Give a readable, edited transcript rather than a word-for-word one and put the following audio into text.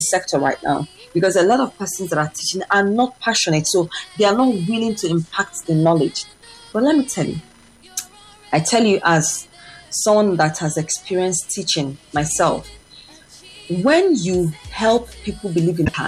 sector right now, because a lot of persons that are teaching are not passionate, so they are not willing to impact the knowledge. But let me tell you, I tell you as someone that has experienced teaching myself, when you help people believe in